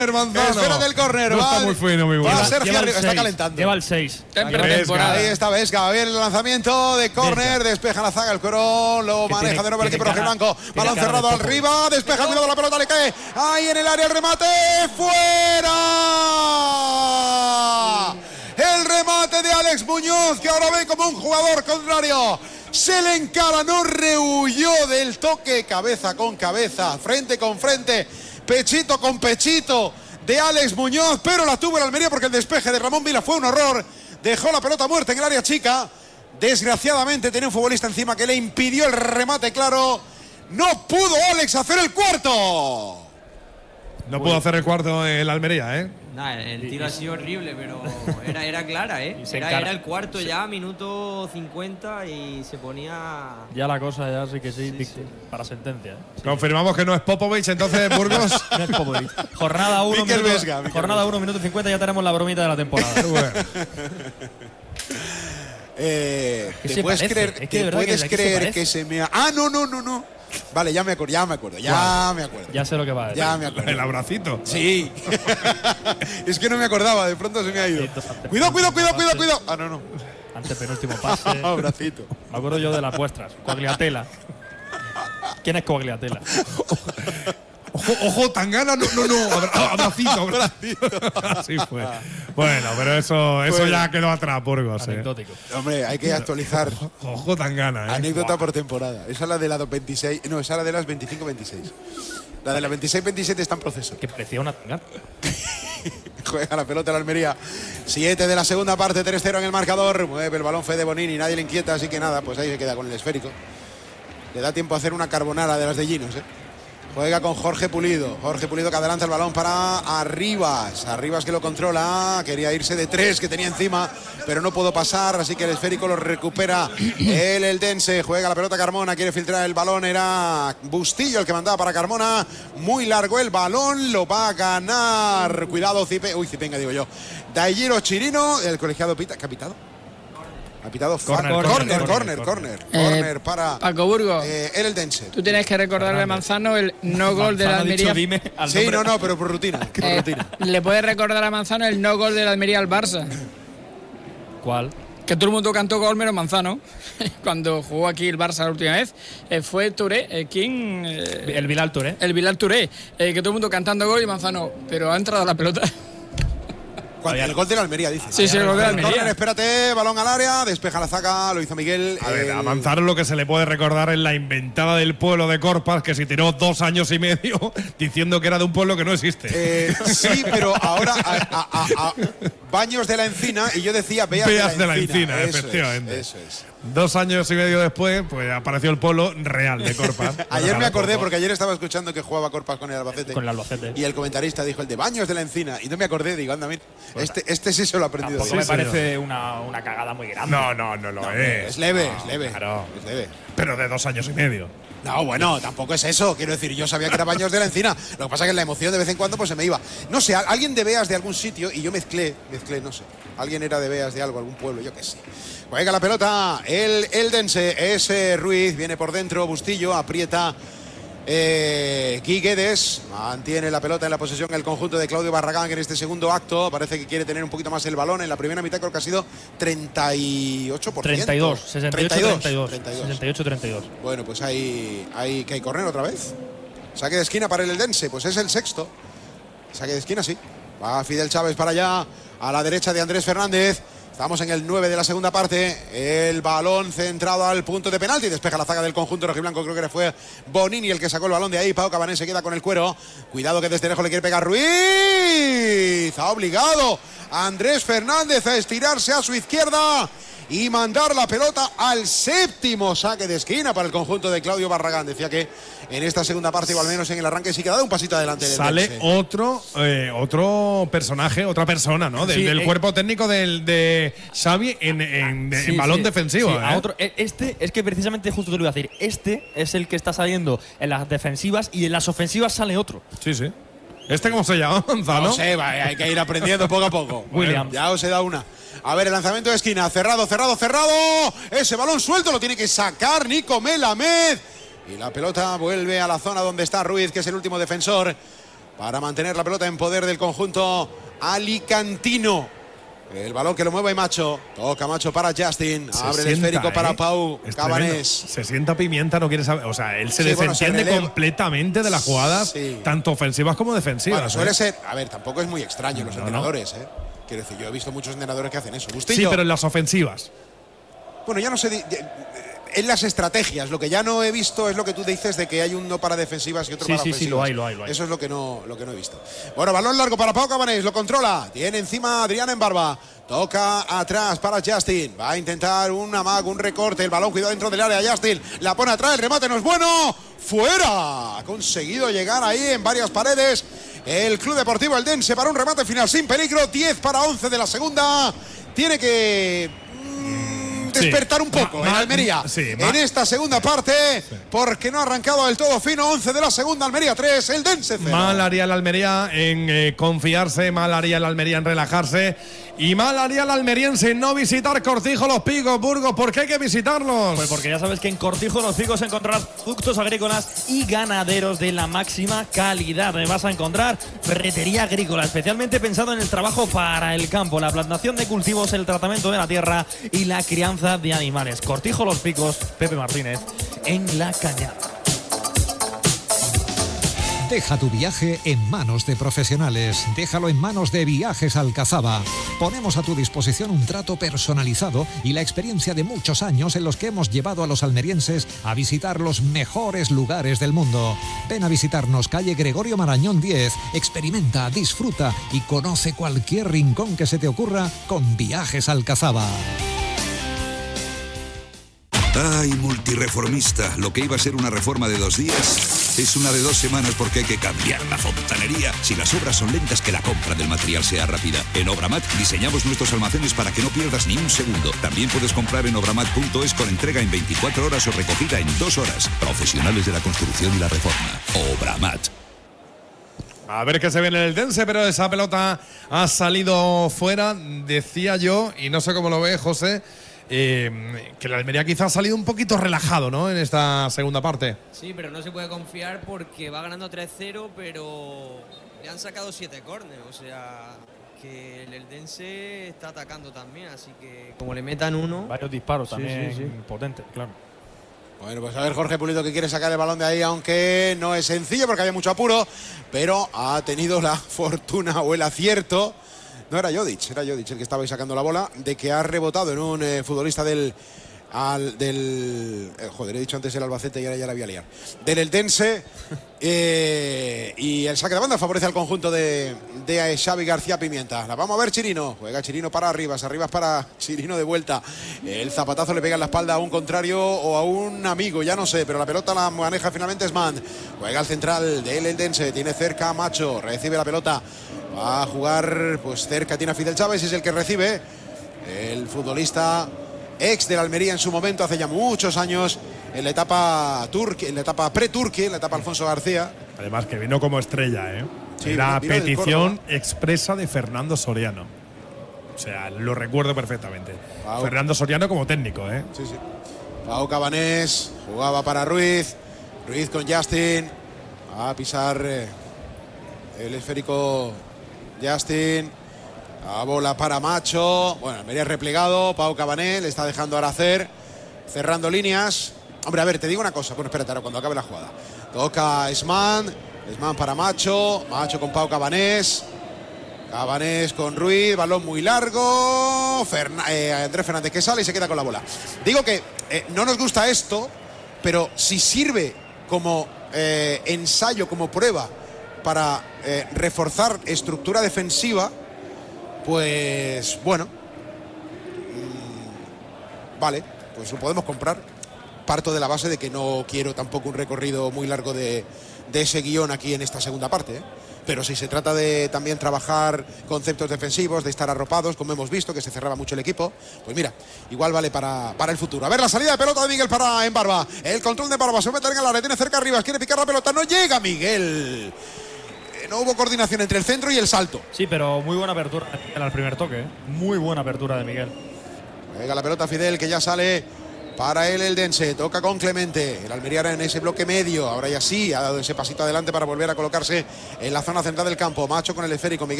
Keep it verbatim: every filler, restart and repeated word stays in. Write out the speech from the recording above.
Manzano. Espera del córner. No va, está muy fino, muy bueno. Va Sergio lleva arriba, el está seis, calentando. Lleva el seis. Ahí está Vesga, bien el lanzamiento de córner, despeja la zaga el Corón, lo Que maneja tiene- de nuevo el tiene equipo cara- rojiblanco, tiene balón cara de cerrado Popo. arriba, despeja, cuidado, la pelota le cae, ahí en el área el remate, fuera. El remate de Alex Muñoz, que ahora ve como un jugador contrario. Se le encara, no rehuyó del toque, cabeza con cabeza, frente con frente, pechito con pechito de Alex Muñoz, pero la tuvo el Almería porque el despeje de Ramón Vila fue un horror. Dejó la pelota muerta en el área chica. Desgraciadamente tenía un futbolista encima que le impidió el remate claro. No pudo Alex hacer el cuarto. No pudo hacer el cuarto el Almería, ¿eh? Nah, el tiro ha sido horrible, pero era, era clara, ¿eh? se Era, encara- era el cuarto ya, minuto cincuenta y se ponía… Ya la cosa ya sí que sí, Sí, dic- sí. para sentencia. ¿eh? Confirmamos que no es Popovich, entonces Burgos. No es Popovich. Jornada uno, Mikel minuto, Vesga, Mikel jornada uno, minuto cincuenta, ya tenemos la bromita de la temporada. Bueno, Eh, ¿Qué ¿Te se puedes parece? creer, Es que te de verdad que- puedes ¿a qué se creer parece? que se me ha… Ah, no, no, no, no. Vale, ya me acuerdo, ya me acuerdo, ya me acuerdo. Ya sé lo que va a decir. Ya me acuerdo. el abracito. Sí. Es que no me acordaba, de pronto se me ha ido. Cuidado, cuidado, cuidado, cuidado, cuidado. Ah, no, no. Ante penúltimo pase. Abracito. Me acuerdo yo de las vuestras. Coagliatela. ¿Quién es Coagliatela? Ojo, ojo, Tangana, no, no, no. abra- Abracito, abracito. Así fue. Bueno, pero eso, eso Bueno. ya quedó atrás, Burgos. Eh. Anecdótico. Hombre, hay que actualizar. Ojo, Tangana, ¿eh? Anécdota Buah. por temporada. Esa es la de las veintiséis. No, esa es la de las veinticinco veintiséis. La de las veintiséis veintisiete está en proceso. Que parecía una tangana. Juega la pelota la Almería. siete de la segunda parte, tres cero en el marcador. Mueve el balón Fede Bonini, nadie le inquieta, así que nada, pues ahí se queda con el esférico. Le da tiempo a hacer una carbonara de las de Ginos, ¿eh? Juega con Jorge Pulido. Jorge Pulido que adelanta el balón para Arribas. Arribas que lo controla. Quería irse de tres que tenía encima, pero no pudo pasar, así que el esférico lo recupera el Eldense. Juega la pelota Carmona, quiere filtrar el balón. Era Bustillo el que mandaba para Carmona. Muy largo el balón, lo va a ganar. Cuidado, Cipe. Uy, Cipenga, digo yo. Daijiro Chirino, el colegiado pita. ¿Qué ha pitado? Ha pitado Corner, corner, corner, corner, corner, corner. corner, Eh, corner para Paco Burgos, eh, el Eldense. tú tienes que recordarle a Manzano el no gol de la Manzano ha dicho Almería. dime al Sí, nombre. no, no, pero por rutina. Por Eh, rutina. le puedes recordar a Manzano el no gol de la Almería al Barça. ¿Cuál? Que todo el mundo cantó gol menos Manzano. Cuando jugó aquí el Barça la última vez, eh, fue Touré. Eh, ¿Quién? Eh, El Bilal Touré. el Bilal Touré. Eh, que todo el mundo cantando gol y Manzano. Pero ha entrado la pelota. Cuando- el gol de la Almería, dice. Sí, sí, el gol de la Corner, Almería. espérate, balón al área, despeja la zaga, lo hizo Miguel. A ver, eh, a Manzano lo que se le puede recordar es la inventada del pueblo de Corpas, que se tiró dos años y medio diciendo que era de un pueblo que no existe. eh, sí, pero ahora a, a- a- a Baños de la Encina y yo decía Beas, Beas de la Encina. Eso es, efectivamente. eso es. Dos años y medio después, pues apareció el pueblo real de Corpas. Ayer me acordé porque ayer estaba escuchando que jugaba Corpas con el Albacete. Con el Albacete. Y el comentarista dijo el de Baños de la Encina. Y no me acordé, digo, anda, mira, este, este sí se lo ha aprendido. Tampoco de me él. parece una, una cagada muy grande. No, no, no lo es. Es leve, No, es leve. Claro. Es leve. Pero de dos años y medio. No, bueno, tampoco es eso. Quiero decir, yo sabía que era Baños de la Encina. Lo que pasa es que en la emoción de vez en cuando pues se me iba. No sé, a- alguien de Beas de algún sitio y yo mezclé, mezclé, no sé. Alguien era de Beas de algo, algún pueblo, yo qué sé. Juega la pelota, el Eldense, ese Ruiz, viene por dentro, Bustillo, aprieta eh, Guiguedes, mantiene la pelota en la posesión el conjunto de Claudio Barragán que en este segundo acto parece que quiere tener un poquito más el balón. En la primera mitad creo que ha sido treinta y ocho por ciento. treinta y dos, sesenta y ocho, treinta y dos. treinta y dos. sesenta y ocho, treinta y dos. Bueno, pues hay, hay que hay correr otra vez. Saque de esquina para el Eldense, pues es el sexto. Saque de esquina, sí. Va Fidel Chávez para allá, a la derecha de Andrés Fernández. Estamos en el nueve de la segunda parte. El balón centrado al punto de penalti. Despeja la zaga del conjunto rojiblanco. Creo que fue Bonini el que sacó el balón de ahí. Pau Cabanés se queda con el cuero. Cuidado que desde lejos le quiere pegar Ruiz. Ha obligado a Andrés Fernández a estirarse a su izquierda y mandar la pelota al séptimo saque de esquina para el conjunto de Claudio Barragán. Decía que en esta segunda parte, o al menos en el arranque, sí que ha dado un pasito adelante. del Sale Eldense. otro, eh, otro personaje, otra persona, ¿no? Del, Sí, del eh, cuerpo técnico del, de Xavi en, en- en Sí, balón sí, defensivo. sí, ¿eh? a otro, e- este es que precisamente justo te lo iba a decir. Este es el que está saliendo en las defensivas y en las ofensivas sale otro. Sí, sí. ¿Este cómo se llama, Manzano? No sé, va, hay que ir aprendiendo poco a poco. Williams. Ya os he dado una. A ver, el lanzamiento de esquina, cerrado, cerrado, cerrado. Ese balón suelto lo tiene que sacar Nico Melamed. Y la pelota vuelve a la zona donde está Ruiz, que es el último defensor. para mantener la pelota en poder del conjunto alicantino. El balón que lo mueve Macho. Toca Macho para Justin. Se Abre sienta, el esférico ¿eh? para Pau Es Cabanés. tremendo. Se sienta Pimienta, no quiere saber. O sea, él se Sí, bueno, desentiende se releva. completamente de las jugadas, Sí. tanto ofensivas como defensivas. Bueno, suele ¿eh? ser. A ver, tampoco es muy extraño los No, no. entrenadores, ¿eh? Quiero decir, yo he visto muchos entrenadores que hacen eso. Sí, Bustillo. pero en las ofensivas. Bueno, ya no sé. di- di- En las estrategias, lo que ya no he visto es lo que tú dices de que hay uno para defensivas y otro Sí, para sí, sí, ofensivas. lo hay, lo hay, lo hay. Eso es lo que no, lo que no he visto. Bueno, balón largo para Pau Cabanés, lo controla. Tiene encima a Adrián en barba. Toca atrás para Justin. Va a intentar un amago, un recorte. El balón, cuidado dentro del área. Justin la pone atrás. El remate no es bueno. ¡Fuera! Ha conseguido llegar ahí en varias paredes. El Club Deportivo Eldense para un remate final sin peligro. diez para once de la segunda. Tiene que despertar un poco Ma- en ma- Almería sí, ma- en esta segunda parte, porque no ha arrancado del todo fino. Once de la segunda, Almería tres, Eldense cero. Mal haría el Almería en eh, confiarse, mal haría el Almería en relajarse y mal haría el almeriense en no visitar Cortijo, Los Picos, Burgos. ¿Por qué hay que visitarlos? Pues porque ya sabes que en Cortijo Los Picos encontrarás productos agrícolas y ganaderos de la máxima calidad. Me vas a encontrar ferretería agrícola, especialmente pensado en el trabajo para el campo, la plantación de cultivos, el tratamiento de la tierra y la crianza de animales. Cortijo Los Picos, Pepe Martínez, en La Cañada. Deja tu viaje en manos de profesionales. Déjalo en manos de Viajes Alcazaba. Ponemos a tu disposición un trato personalizado y la experiencia de muchos años en los que hemos llevado a los almerienses a visitar los mejores lugares del mundo. Ven a visitarnos calle Gregorio Marañón diez. Experimenta, disfruta y conoce cualquier rincón que se te ocurra con Viajes Alcazaba. Ay, multireformista, lo que iba a ser una reforma de dos días es una de dos semanas porque hay que cambiar la fontanería. Si las obras son lentas, que la compra del material sea rápida. En Obramat diseñamos nuestros almacenes para que no pierdas ni un segundo. También puedes comprar en obramat punto es con entrega en veinticuatro horas o recogida en dos horas. Profesionales de la construcción y la reforma. Obramat. A ver qué se ve en el Eldense, pero esa pelota ha salido fuera, decía yo, y no sé cómo lo ve José. Eh, que el Almería quizá ha salido un poquito relajado, ¿no? En esta segunda parte. Sí, pero no se puede confiar porque va ganando tres cero, pero le han sacado siete córneres. O sea, que el Eldense está atacando también, así que como le metan uno… Varios disparos Sí, también sí, sí. potentes, claro. Bueno, pues a ver Jorge Pulido que quiere sacar el balón de ahí, aunque no es sencillo porque había mucho apuro, pero ha tenido la fortuna o el acierto. No era Jodic, era Jodic el que estaba ahí sacando la bola, de que ha rebotado en un eh, futbolista del… Al, del eh, joder, he dicho antes el Albacete y ahora ya la voy a liar. Del Eldense. eh, y el saque de banda favorece al conjunto de, de Xavi García Pimienta. La vamos a ver Chirino. Juega Chirino para Arribas, Arribas para Chirino de vuelta. El zapatazo le pega en la espalda a un contrario o a un amigo, ya no sé, pero la pelota la maneja finalmente Sman. Juega al central del Eldense, tiene cerca a Macho, recibe la pelota. Va a jugar pues cerca, tiene a Fidel Chávez, es el que recibe. El futbolista ex del Almería en su momento, hace ya muchos años, en la etapa turqui, en la etapa pre-turqui, en la etapa Alfonso García. Además que vino como estrella, ¿eh? Sí, Era vino del petición Córdoba. expresa de Fernando Soriano. O sea, lo recuerdo perfectamente. Wow. Fernando Soriano como técnico, ¿eh? Sí, sí. Pau Cabanés jugaba para Ruiz. Ruiz con Justin. Va a pisar eh, el esférico Justin. La bola para Macho. Bueno, Almería replegado. Pau Cabanés le está dejando ahora hacer. Cerrando líneas. Hombre, a ver, te digo una cosa. Bueno, espérate, ahora cuando acabe la jugada. Toca Esman. Esman para Macho. Macho con Pau Cabanés. Cabanés con Ruiz. Balón muy largo. Ferna eh, Andrés Fernández que sale y se queda con la bola. Digo que eh, no nos gusta esto, pero si sirve como eh, ensayo, como prueba para eh, reforzar estructura defensiva, pues bueno, mmm, vale, pues lo podemos comprar. Parto de la base de que no quiero tampoco un recorrido muy largo de, de ese guión aquí en esta segunda parte, ¿eh? Pero si se trata de también trabajar conceptos defensivos, de estar arropados, como hemos visto, que se cerraba mucho el equipo, pues mira, igual vale para, para el futuro. A ver la salida de pelota de Miguel para en Barba. El control de Barba, se mete en el área, tiene cerca arriba, quiere picar la pelota, no llega Miguel. Eh, no hubo coordinación entre el centro y el salto. Sí, pero muy buena apertura en el primer toque, ¿eh? Muy buena apertura de Miguel. Llega la pelota Fidel, que ya sale para el Eldense. Toca con Clemente. El Almería era en ese bloque medio. Ahora ya sí ha dado ese pasito adelante para volver a colocarse en la zona central del campo. Macho con el esférico. Miguel